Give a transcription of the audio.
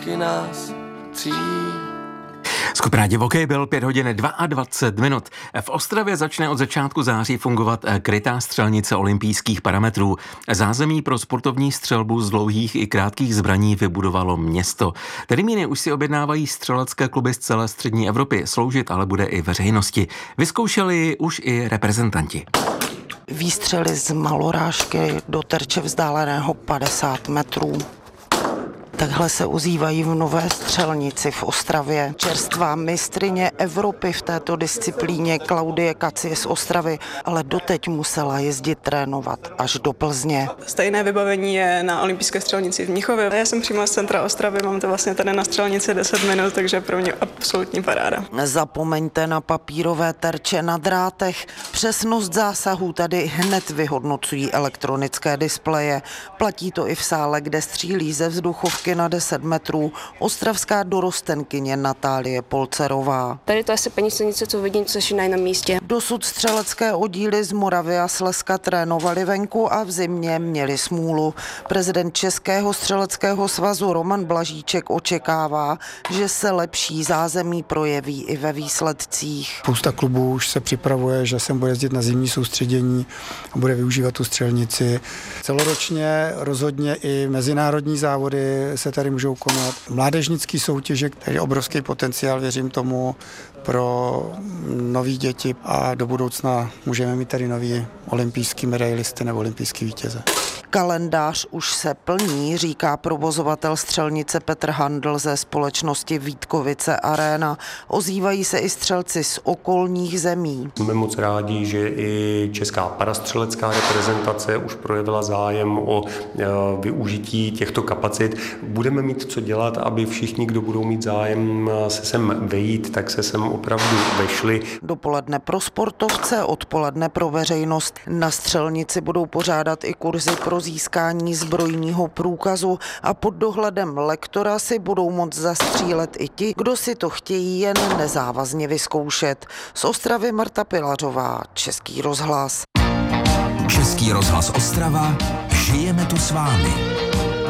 nás tří. Skupina Divokej byl 5 hodin 22 minut. V Ostravě začne od začátku září fungovat krytá střelnice olympijských parametrů. Zázemí pro sportovní střelbu z dlouhých i krátkých zbraní vybudovalo město. Termíny už si objednávají střelecké kluby z celé střední Evropy. Sloužit ale bude i veřejnosti. Vyzkoušeli už i reprezentanti. Výstřely z malorážky do terče vzdáleného 50 metrů. Takhle se ozývají v nové střelnici v Ostravě. Čerstvá mistryně Evropy v této disciplíně Klaudie Kaci z Ostravy, ale doteď musela jezdit trénovat až do Plzně. Stejné vybavení je na olympijské střelnici v Mnichově. Já jsem přímo z centra Ostravy, mám to vlastně tady na střelnici 10 minut, takže pro mě absolutní paráda. Nezapomeňte na papírové terče na drátech. Přesnost zásahů tady hned vyhodnocují elektronické displeje. Platí to i v sále, kde střílí ze vzduchovky na 10 metrů ostravská dorostenkyně Natálie Polcerová. Tady to asi paní silnice, co vidím, což je na místě. Dosud střelecké oddíly z Moravy a Slezska trénovali venku a v zimě měli smůlu. Prezident Českého střeleckého svazu Roman Blažíček očekává, že se lepší zázemí projeví i ve výsledcích. Spousta klubů už se připravuje, že sem bude jezdit na zimní soustředění a bude využívat tu střelnici. Celoročně rozhodně i mezinárodní závody se tady můžou konat. Mládežnický soutěže, který je obrovský potenciál, věřím tomu, pro nový děti a do budoucna můžeme mít tady nový olympijský medailisty nebo olympijský vítěze. Kalendář už se plní, říká provozovatel střelnice Petr Handl ze společnosti Vítkovice Arena. Ozývají se i střelci z okolních zemí. Jsme moc rádi, že i česká parastřelecká reprezentace už projevila zájem o využití těchto kapacit. Budeme mít co dělat, aby všichni, kdo budou mít zájem se sem vejít, tak se sem opravdu vešli. Dopoledne pro sportovce, odpoledne pro veřejnost. Na střelnici budou pořádat i kurzy pro získání zbrojního průkazu a pod dohledem lektora si budou moct zastřílet i ti, kdo si to chtějí jen nezávazně vyzkoušet. Z Ostravy Marta Pilařová, Český rozhlas. Český rozhlas Ostrava, žijeme tu s vámi.